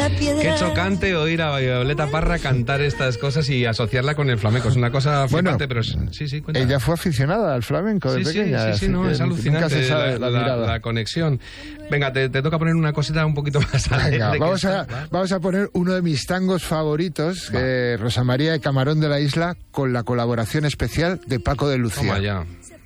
la piedra. Qué chocante oír a Violeta Parra cantar estas cosas y asociarla con el flamenco. Es una cosa flipante, pero sí, cuenta. Ella fue aficionada al flamenco de pequeña. Sí, no, es alucinante. Nunca se sabe la conexión. Venga, te toca poner una cosita un poquito más alegre. Venga, vamos a poner uno de mis tangos favoritos, Rosa María de Camarón de la Isla, con la colaboración especial de Paco de Lucía. Toma ya.